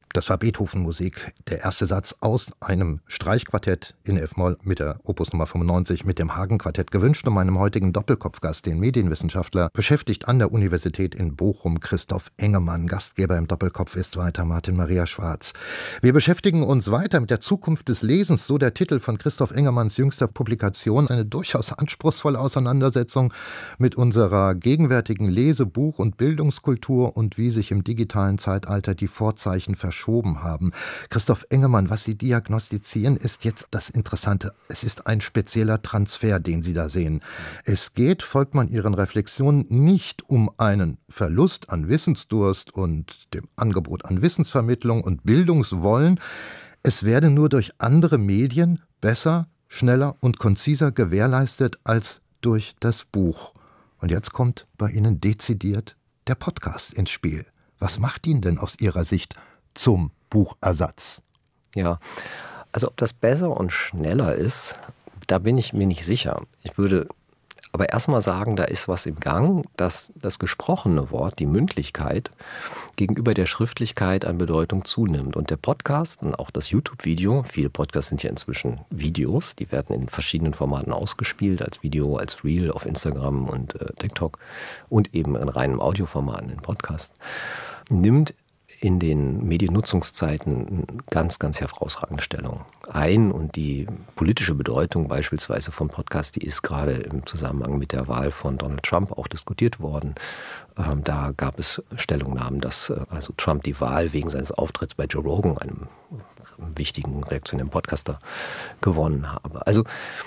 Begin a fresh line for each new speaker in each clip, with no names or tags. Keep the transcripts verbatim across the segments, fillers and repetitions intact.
Das war Beethoven-Musik, der erste Satz aus einem Streichquartett in F-Moll mit der Opus Nummer fünfundneunzig mit dem Hagen-Quartett, gewünscht um meinem heutigen Doppelkopfgast, den Medienwissenschaftler, beschäftigt an der Universität in Bochum, Christoph Engemann. Gastgeber im Doppelkopf ist weiter Martin Maria Schwarz. Wir beschäftigen uns weiter mit der Zukunft des Lesens, so der Titel von Christoph Engemanns jüngster Publikation, eine durchaus anspruchsvolle Auseinandersetzung mit unserer gegenwärtigen Lese-, Buch- und Bildungskultur und wie sich im digitalen Zeitalter die Vorzeichen verschieben haben. Christoph Engemann, was Sie diagnostizieren, ist jetzt das Interessante. Es ist ein spezieller Transfer, den Sie da sehen. Es geht, folgt man Ihren Reflexionen, nicht um einen Verlust an Wissensdurst und dem Angebot an Wissensvermittlung und Bildungswollen. Es werde nur durch andere Medien besser, schneller und konziser gewährleistet als durch das Buch. Und jetzt kommt bei Ihnen dezidiert der Podcast ins Spiel. Was macht ihn denn aus Ihrer Sicht zum Buchersatz?
Ja, also ob das besser und schneller ist, da bin ich mir nicht sicher. Ich würde aber erstmal sagen, da ist was im Gang, dass das gesprochene Wort, die Mündlichkeit, gegenüber der Schriftlichkeit an Bedeutung zunimmt. Und der Podcast und auch das YouTube-Video, viele Podcasts sind ja inzwischen Videos, die werden in verschiedenen Formaten ausgespielt, als Video, als Reel auf Instagram und äh, TikTok und eben in reinen Audioformaten in Podcast, nimmt in den Mediennutzungszeiten ganz, ganz herausragende Stellung ein. Und die politische Bedeutung beispielsweise vom Podcast, die ist gerade im Zusammenhang mit der Wahl von Donald Trump auch diskutiert worden. Ähm, da gab es Stellungnahmen, dass äh, also Trump die Wahl wegen seines Auftritts bei Joe Rogan, einem wichtigen reaktionären Podcaster, gewonnen habe. Also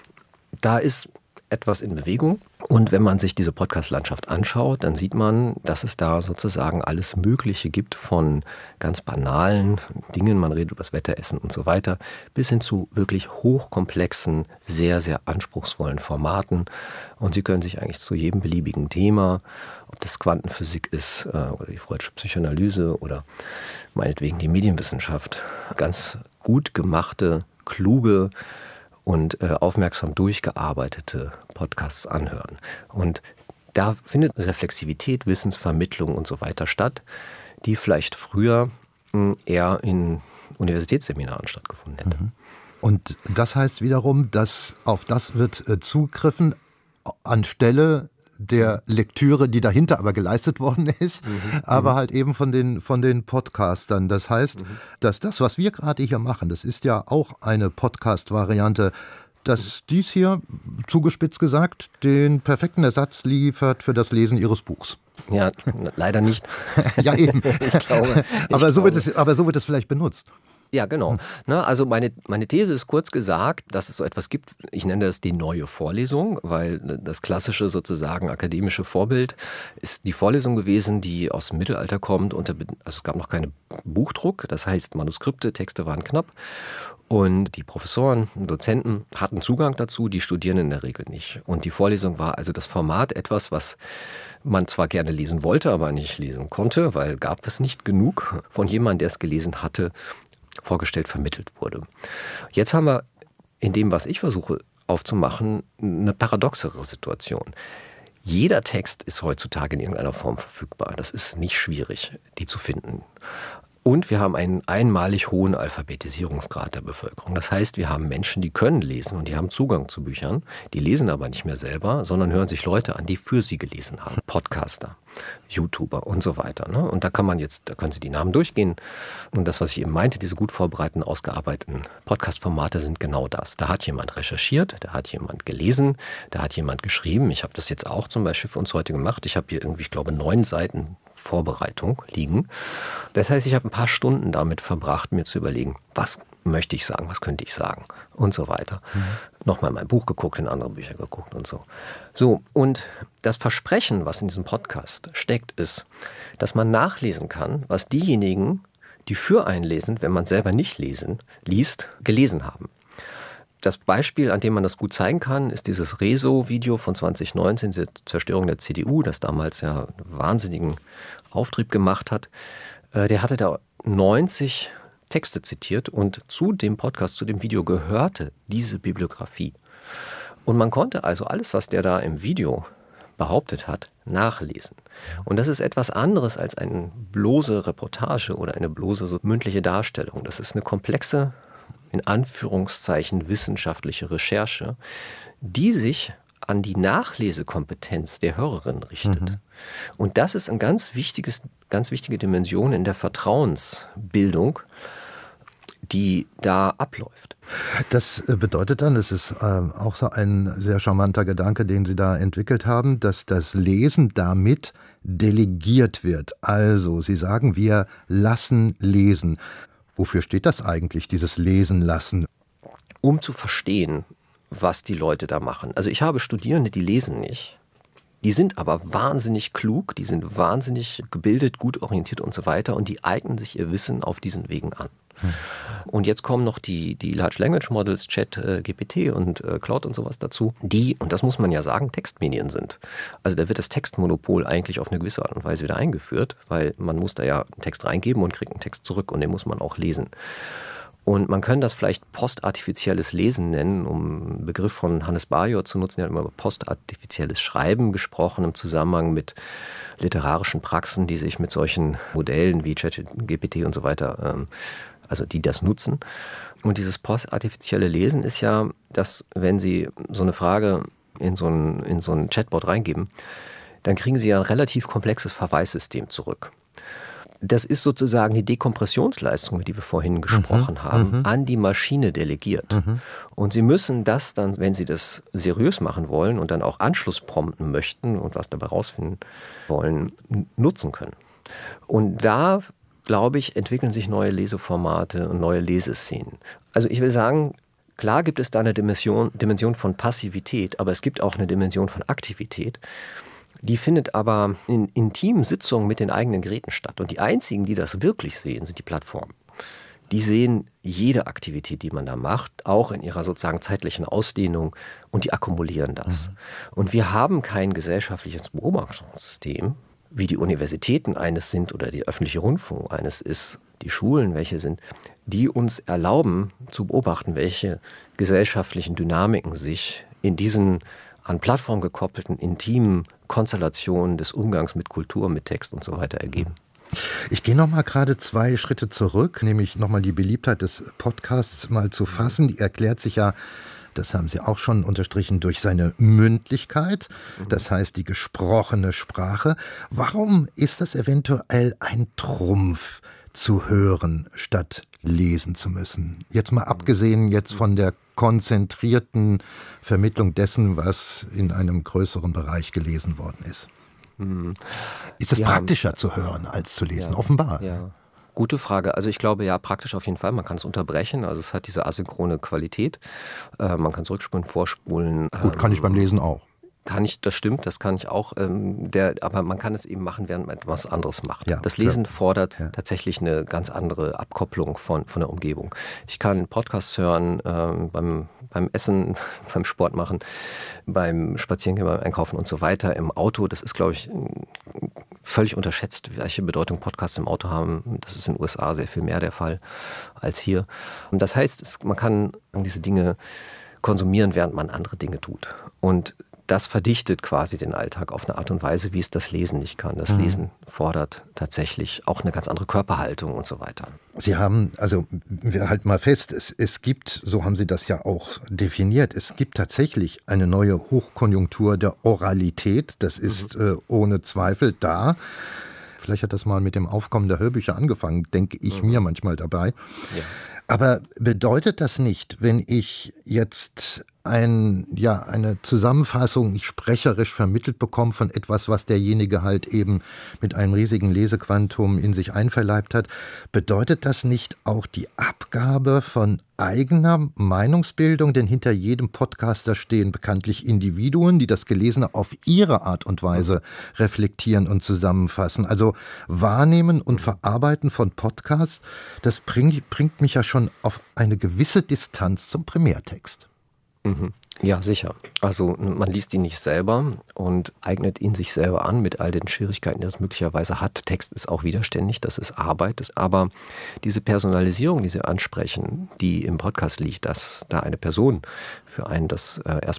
da ist etwas in Bewegung. Und wenn man sich diese Podcast-Landschaft anschaut, dann sieht man, dass es da sozusagen alles Mögliche gibt, von ganz banalen Dingen, man redet über das Wetteressen und so weiter, bis hin zu wirklich hochkomplexen, sehr, sehr anspruchsvollen Formaten. Und Sie können sich eigentlich zu jedem beliebigen Thema, ob das Quantenphysik ist äh, oder die Freud'sche Psychoanalyse oder meinetwegen die Medienwissenschaft, ganz gut gemachte, kluge und äh, aufmerksam durchgearbeitete Podcasts anhören. Und da findet Reflexivität, Wissensvermittlung und so weiter statt, die vielleicht früher mh, eher in Universitätsseminaren stattgefunden hätte.
Und das heißt wiederum, dass auf das wird äh, zugegriffen anstelle der Lektüre, die dahinter aber geleistet worden ist, mhm. aber mhm. halt eben von den, von den Podcastern. Das heißt, mhm. dass das, was wir gerade hier machen, das ist ja auch eine Podcast-Variante, dass dies hier, zugespitzt gesagt, den perfekten Ersatz liefert für das Lesen Ihres Buchs.
Ja, leider nicht.
Ja, eben.
ich glaube, ich
aber, so
glaube.
wird es, aber so wird es vielleicht benutzt.
Ja, genau. Ne, also meine, meine These ist kurz gesagt, dass es so etwas gibt, ich nenne das die neue Vorlesung, weil das klassische sozusagen akademische Vorbild ist die Vorlesung gewesen, die aus dem Mittelalter kommt. Unter, also es gab noch keinen Buchdruck, das heißt Manuskripte, Texte waren knapp. Und die Professoren, Dozenten hatten Zugang dazu, die Studierenden in der Regel nicht. Und die Vorlesung war also das Format etwas, was man zwar gerne lesen wollte, aber nicht lesen konnte, weil gab es nicht genug von jemandem, der es gelesen hatte, vorgestellt, vermittelt wurde. Jetzt haben wir in dem, was ich versuche aufzumachen, eine paradoxere Situation. Jeder Text ist heutzutage in irgendeiner Form verfügbar. Das ist nicht schwierig, die zu finden. Und wir haben einen einmalig hohen Alphabetisierungsgrad der Bevölkerung. Das heißt, wir haben Menschen, die können lesen und die haben Zugang zu Büchern. Die lesen aber nicht mehr selber, sondern hören sich Leute an, die für sie gelesen haben. Podcaster, YouTuber und so weiter. Ne? Und da kann man jetzt, da können Sie die Namen durchgehen. Und das, was ich eben meinte, diese gut vorbereiteten, ausgearbeiteten Podcast-Formate sind genau das. Da hat jemand recherchiert, da hat jemand gelesen, da hat jemand geschrieben. Ich habe das jetzt auch zum Beispiel für uns heute gemacht. Ich habe hier irgendwie, ich glaube, neun Seiten Vorbereitung liegen. Das heißt, ich habe ein paar Stunden damit verbracht, mir zu überlegen, was möchte ich sagen, was könnte ich sagen und so weiter. Mhm. Nochmal in mein Buch geguckt, in andere Bücher geguckt und so. So, und das Versprechen, was in diesem Podcast steckt, ist, dass man nachlesen kann, was diejenigen, die für einen lesen, wenn man selber nicht lesen, liest, gelesen haben. Das Beispiel, an dem man das gut zeigen kann, ist dieses Rezo-Video von zwanzig neunzehn, die Zerstörung der C D U, das damals ja einen wahnsinnigen Auftrieb gemacht hat. Der hatte da neunzig Texte zitiert und zu dem Podcast, zu dem Video gehörte diese Bibliografie. Und man konnte also alles, was der da im Video behauptet hat, nachlesen. Und das ist etwas anderes als eine bloße Reportage oder eine bloße so mündliche Darstellung. Das ist eine komplexe, in Anführungszeichen wissenschaftliche Recherche, die sich an die Nachlesekompetenz der Hörerin richtet. Mhm. Und das ist eine ganz, wichtiges, ganz wichtige Dimension in der Vertrauensbildung, die da abläuft.
Das bedeutet dann, es ist äh, auch so ein sehr charmanter Gedanke, den Sie da entwickelt haben, dass das Lesen damit delegiert wird. Also, Sie sagen, wir lassen lesen. Wofür steht das eigentlich, dieses Lesen lassen?
Um zu verstehen, was die Leute da machen. Also ich habe Studierende, die lesen nicht. Die sind aber wahnsinnig klug, die sind wahnsinnig gebildet, gut orientiert und so weiter und die eignen sich ihr Wissen auf diesen Wegen an. Hm. Und jetzt kommen noch die, die Large Language Models, Chat, äh, G P T und äh, Cloud und sowas dazu, die, und das muss man ja sagen, Textmedien sind. Also da wird das Textmonopol eigentlich auf eine gewisse Art und Weise wieder eingeführt, weil man muss da ja einen Text reingeben und kriegt einen Text zurück und den muss man auch lesen. Und man kann das vielleicht postartifizielles Lesen nennen, um einen Begriff von Hannes Bajor zu nutzen. Er hat immer über postartifizielles Schreiben gesprochen im Zusammenhang mit literarischen Praxen, die sich mit solchen Modellen wie ChatGPT und so weiter, ähm, also die das nutzen. Und dieses postartifizielle Lesen ist ja, dass wenn Sie so eine Frage in so ein, in so ein Chatbot reingeben, dann kriegen Sie ja ein relativ komplexes Verweissystem zurück. Das ist sozusagen die Dekompressionsleistung, über die wir vorhin gesprochen mhm, haben, mhm. an die Maschine delegiert. Mhm. Und Sie müssen das dann, wenn Sie das seriös machen wollen und dann auch Anschluss prompten möchten und was dabei rausfinden wollen, nutzen können. Und da, glaube ich, entwickeln sich neue Leseformate und neue Leseszenen. Also ich will sagen, klar gibt es da eine Dimension, Dimension von Passivität, aber es gibt auch eine Dimension von Aktivität. Die findet aber in intimen Sitzungen mit den eigenen Geräten statt. Und die einzigen, die das wirklich sehen, sind die Plattformen. Die sehen jede Aktivität, die man da macht, auch in ihrer sozusagen zeitlichen Ausdehnung und die akkumulieren das. Mhm. Und wir haben kein gesellschaftliches Beobachtungssystem, wie die Universitäten eines sind oder die öffentliche Rundfunk eines ist, die Schulen welche sind, die uns erlauben zu beobachten, welche gesellschaftlichen Dynamiken sich in diesen an Plattformen gekoppelten, intimen Konstellationen des Umgangs mit Kultur, mit Text und so weiter ergeben.
Ich gehe noch mal gerade zwei Schritte zurück, nämlich noch mal die Beliebtheit des Podcasts mal zu fassen. Die erklärt sich ja, das haben Sie auch schon unterstrichen, durch seine Mündlichkeit, das heißt die gesprochene Sprache. Warum ist das eventuell ein Trumpf, zu hören, statt lesen zu müssen? Jetzt mal abgesehen jetzt von der konzentrierten Vermittlung dessen, was in einem größeren Bereich gelesen worden ist. Hm. Ist es ja praktischer zu hören als zu lesen? Ja, offenbar.
Ja. Gute Frage. Also ich glaube, ja, praktisch auf jeden Fall. Man kann es unterbrechen. Also es hat diese asynchrone Qualität. Äh, man kann zurückspulen, vorspulen.
Gut, kann ich beim Lesen auch.
Kann ich, das stimmt, das kann ich auch. Ähm, der, aber man kann es eben machen, während man etwas anderes macht.
Ja,
das Lesen
klar.
fordert
ja.
tatsächlich eine ganz andere Abkopplung von, von der Umgebung. Ich kann Podcasts hören ähm, beim, beim Essen, beim Sport machen, beim Spazierengehen, beim Einkaufen und so weiter, im Auto. Das ist, glaube ich, völlig unterschätzt, welche Bedeutung Podcasts im Auto haben. Das ist in den U S A sehr viel mehr der Fall als hier. Und das heißt, es, man kann diese Dinge konsumieren, während man andere Dinge tut. Und das verdichtet quasi den Alltag auf eine Art und Weise, wie es das Lesen nicht kann. Das mhm. Lesen fordert tatsächlich auch eine ganz andere Körperhaltung und so weiter.
Sie haben, also wir halten mal fest, es, es gibt, so haben Sie das ja auch definiert, es gibt tatsächlich eine neue Hochkonjunktur der Oralität. Das ist mhm. äh, ohne Zweifel da. Vielleicht hat das mal mit dem Aufkommen der Hörbücher angefangen, denke ich mhm. mir manchmal dabei.
Ja.
Aber bedeutet das nicht, wenn ich jetzt ein, ja, eine Zusammenfassung ich sprecherisch vermittelt bekomme von etwas, was derjenige halt eben mit einem riesigen Lesequantum in sich einverleibt hat, bedeutet das nicht auch die Abgabe von eigener Meinungsbildung? Denn hinter jedem Podcaster stehen bekanntlich Individuen, die das Gelesene auf ihre Art und Weise reflektieren und zusammenfassen. Also Wahrnehmen und Verarbeiten von Podcasts, das bringt, bringt mich ja schon auf eine gewisse Distanz zum Primärtext.
Mhm. Ja, sicher. Also man liest ihn nicht selber und eignet ihn sich selber an mit all den Schwierigkeiten, die das möglicherweise hat. Text ist auch widerständig, das ist Arbeit. Aber diese Personalisierung, die Sie ansprechen, die im Podcast liegt, dass da eine Person für einen das äh, erstmal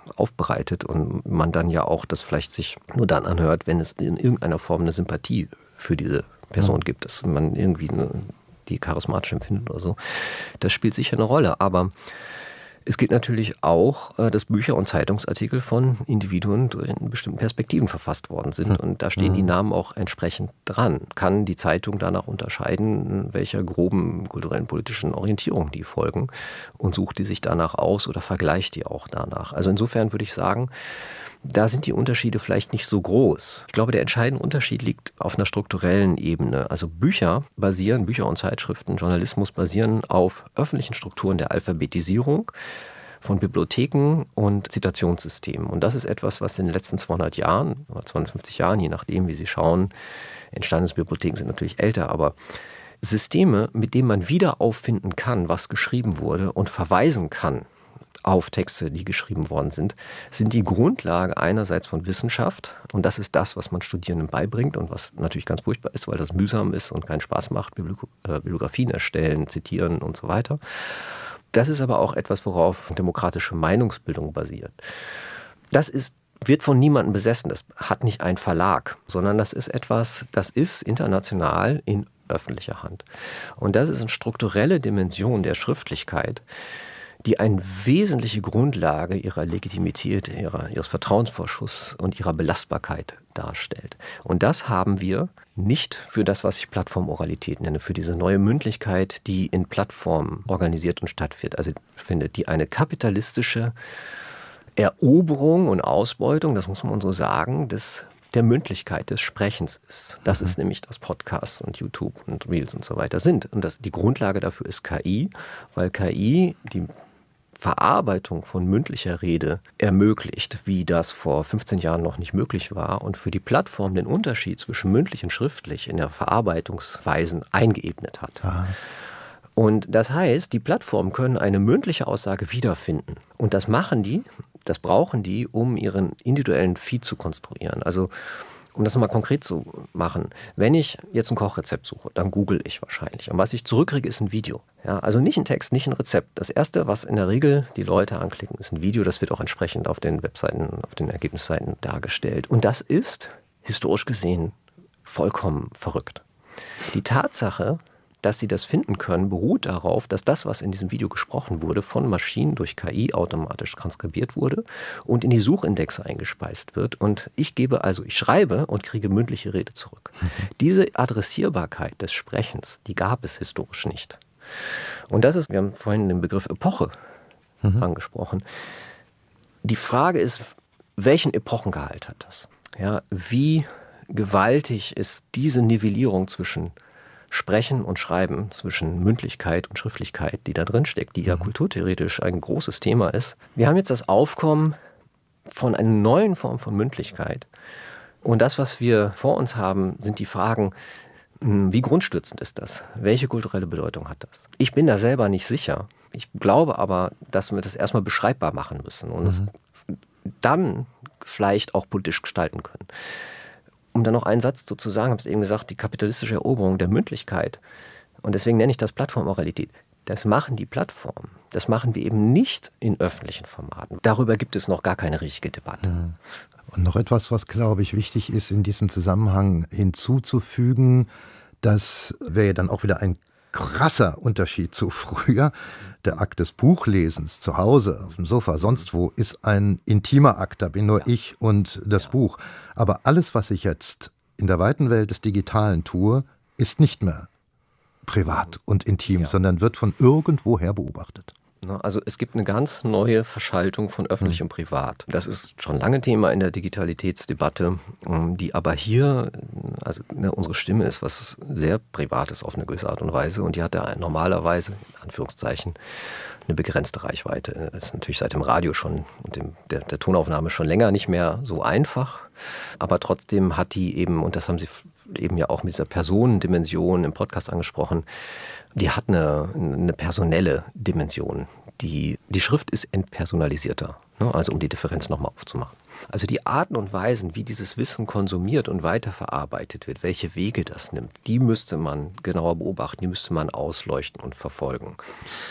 aufbereitet und man dann ja auch das vielleicht sich nur dann anhört, wenn es in irgendeiner Form eine Sympathie für diese Person mhm. gibt, dass man irgendwie eine, die charismatisch empfindet oder so. Das spielt sicher eine Rolle, aber es gilt natürlich auch, dass Bücher und Zeitungsartikel von Individuen in bestimmten Perspektiven verfasst worden sind. Und da stehen die Namen auch entsprechend dran. Kann die Zeitung danach unterscheiden, welcher groben kulturellen, politischen Orientierung die folgen und sucht die sich danach aus oder vergleicht die auch danach. Also insofern würde ich sagen, da sind die Unterschiede vielleicht nicht so groß. Ich glaube, der entscheidende Unterschied liegt auf einer strukturellen Ebene. Also Bücher basieren, Bücher und Zeitschriften, Journalismus basieren auf öffentlichen Strukturen der Alphabetisierung von Bibliotheken und Zitationssystemen. Und das ist etwas, was in den letzten zweihundert Jahren oder zweihundertfünfzig Jahren, je nachdem, wie Sie schauen, entstanden ist. Bibliotheken sind natürlich älter, aber Systeme, mit denen man wieder auffinden kann, was geschrieben wurde und verweisen kann auf Texte, die geschrieben worden sind, sind die Grundlage einerseits von Wissenschaft. Und das ist das, was man Studierenden beibringt und was natürlich ganz furchtbar ist, weil das mühsam ist und keinen Spaß macht, Bibliografien erstellen, zitieren und so weiter. Das ist aber auch etwas, worauf demokratische Meinungsbildung basiert. Das ist, wird von niemandem besessen. Das hat nicht ein Verlag, sondern das ist etwas, das ist international in öffentlicher Hand. Und das ist eine strukturelle Dimension der Schriftlichkeit, die eine wesentliche Grundlage ihrer Legitimität, ihrer, ihres Vertrauensvorschusses und ihrer Belastbarkeit darstellt. Und das haben wir nicht für das, was ich Plattformoralität nenne, für diese neue Mündlichkeit, die in Plattformen organisiert und stattfindet, also findet, die eine kapitalistische Eroberung und Ausbeutung, das muss man so sagen, des der Mündlichkeit des Sprechens ist. Das mhm. ist nämlich das Podcasts und YouTube und Reels und so weiter sind. Und das, die Grundlage dafür ist K I, weil K I die Verarbeitung von mündlicher Rede ermöglicht, wie das vor fünfzehn Jahren noch nicht möglich war und für die Plattform den Unterschied zwischen mündlich und schriftlich in der Verarbeitungsweisen eingeebnet hat. Aha. Und das heißt, die Plattformen können eine mündliche Aussage wiederfinden. Und das machen die, das brauchen die, um ihren individuellen Feed zu konstruieren. Also um das mal konkret zu machen, wenn ich jetzt ein Kochrezept suche, dann google ich wahrscheinlich. Und was ich zurückkriege, ist ein Video. Ja, also nicht ein Text, nicht ein Rezept. Das Erste, was in der Regel die Leute anklicken, ist ein Video. Das wird auch entsprechend auf den Webseiten, auf den Ergebnisseiten dargestellt. Und das ist, historisch gesehen, vollkommen verrückt. Die Tatsache, dass sie das finden können, beruht darauf, dass das, was in diesem Video gesprochen wurde, von Maschinen durch K I automatisch transkribiert wurde und in die Suchindexe eingespeist wird. Und ich gebe also, ich schreibe und kriege mündliche Rede zurück. Mhm. Diese Adressierbarkeit des Sprechens, die gab es historisch nicht. Und das ist, wir haben vorhin den Begriff Epoche mhm. angesprochen. Die Frage ist, welchen Epochengehalt hat das? Ja, wie gewaltig ist diese Nivellierung zwischen Sprechen und Schreiben, zwischen Mündlichkeit und Schriftlichkeit, die da drin steckt, die ja kulturtheoretisch ein großes Thema ist. Wir haben jetzt das Aufkommen von einer neuen Form von Mündlichkeit. Und das, was wir vor uns haben, sind die Fragen, wie grundstützend ist das? Welche kulturelle Bedeutung hat das? Ich bin da selber nicht sicher. Ich glaube aber, dass wir das erstmal beschreibbar machen müssen und mhm. es dann vielleicht auch politisch gestalten können. Um dann noch einen Satz dazu zu sagen, habe ich eben gesagt, die kapitalistische Eroberung der Mündlichkeit, und deswegen nenne ich das Plattformoralität, das machen die Plattformen. Das machen wir eben nicht in öffentlichen Formaten. Darüber gibt es noch gar keine richtige Debatte.
Und noch etwas, was, glaube ich, wichtig ist, in diesem Zusammenhang hinzuzufügen, das wäre ja dann auch wieder ein krasser Unterschied zu früher. Der Akt des Buchlesens zu Hause, auf dem Sofa, sonst wo, ist ein intimer Akt. Da bin nur ja. ich und das ja. Buch. Aber alles, was ich jetzt in der weiten Welt des Digitalen tue, ist nicht mehr privat und intim, ja. sondern wird von irgendwoher beobachtet.
Also es gibt eine ganz neue Verschaltung von öffentlich mhm. und privat. Das ist schon lange Thema in der Digitalitätsdebatte, die aber hier, also ne, unsere Stimme ist was sehr Privates auf eine gewisse Art und Weise und die hat ja normalerweise, in Anführungszeichen, eine begrenzte Reichweite. Das ist natürlich seit dem Radio schon und dem, der, der Tonaufnahme schon länger nicht mehr so einfach, aber trotzdem hat die eben, und das haben Sie eben ja auch mit dieser Personendimension im Podcast angesprochen, die hat eine, eine personelle Dimension. Die, die Schrift ist entpersonalisierter, ne? Also um die Differenz nochmal aufzumachen. Also die Arten und Weisen, wie dieses Wissen konsumiert und weiterverarbeitet wird, welche Wege das nimmt, die müsste man genauer beobachten, die müsste man ausleuchten und verfolgen.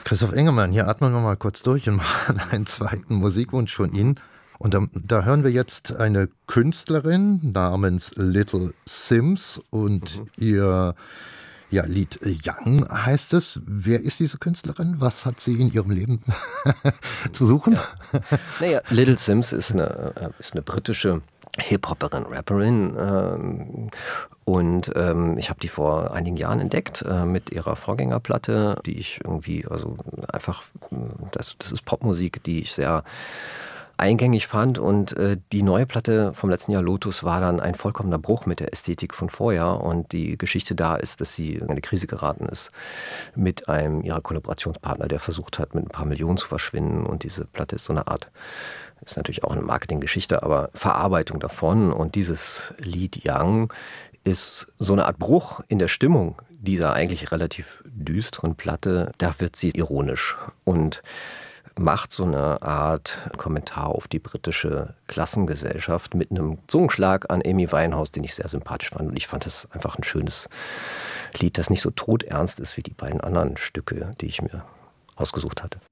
Christoph Engelmann, hier atmen wir mal kurz durch und machen einen zweiten Musikwunsch von Ihnen. Und da, da hören wir jetzt eine Künstlerin namens Little Simz und mhm. ihr ja, Lied Young heißt es. Wer ist diese Künstlerin? Was hat sie in ihrem Leben zu suchen?
Ja. Naja, Little Simz ist eine, ist eine britische Hip-Hopperin, Rapperin ähm, und ähm, ich habe die vor einigen Jahren entdeckt äh, mit ihrer Vorgängerplatte, die ich irgendwie, also einfach, das, das ist Popmusik, die ich sehr eingängig fand und äh, die neue Platte vom letzten Jahr, Lotus, war dann ein vollkommener Bruch mit der Ästhetik von vorher und die Geschichte da ist, dass sie in eine Krise geraten ist mit einem ihrer Kollaborationspartner, der versucht hat, mit ein paar Millionen zu verschwinden und diese Platte ist so eine Art, ist natürlich auch eine Marketinggeschichte, aber Verarbeitung davon und dieses Lied Young ist so eine Art Bruch in der Stimmung dieser eigentlich relativ düsteren Platte, da wird sie ironisch und macht so eine Art Kommentar auf die britische Klassengesellschaft mit einem Zungenschlag an Amy Winehouse, den ich sehr sympathisch fand. Und ich fand es einfach ein schönes Lied, das nicht so todernst ist wie die beiden anderen Stücke, die ich mir ausgesucht hatte.